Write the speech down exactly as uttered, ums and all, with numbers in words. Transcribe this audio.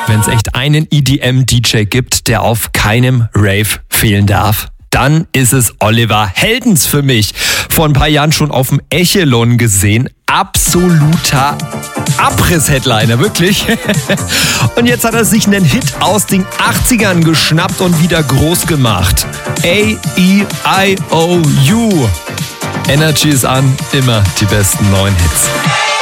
Wenn es echt einen E D M-D J gibt, der auf keinem Rave fehlen darf, dann ist es Oliver Heldens für mich. Vor ein paar Jahren schon auf dem Echelon gesehen. Absoluter Abriss-Headliner, wirklich. Und jetzt hat er sich einen Hit aus den achtzigern geschnappt und wieder groß gemacht. A E I O U. Energy ist an, immer die besten neuen Hits.